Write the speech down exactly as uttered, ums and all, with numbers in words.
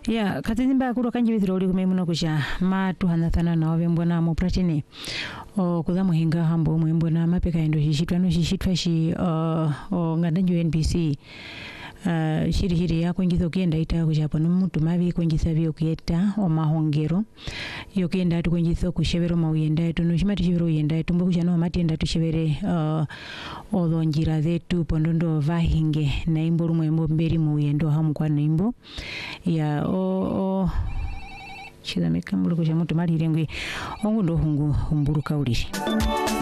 Ya katizimba kuro kanji bithiro uli kumemuno kusha matu hanathana na wembona mo pratini o kudamu hinga hambo mwembona mapeka endo shishitwa no shishitwa shi uh, o ngadanju N B C uh, shiri shiri ya kwengizo kienda ita kushapa numutu mavi kwengisa vio kieta o mahongero yo kienda atu kwengizo kushevero mawiyenda etu no shimati shevero yenda etu mbu kushano mati enda tu shevere uh, o dhonjira zetu pondondo vahinge na imbo rumwembo mberi mawiyendo hamu kwa na imbo ya o o chida mekambulo kuja mutu mali rengwe ongundo hungu humburu kauliri.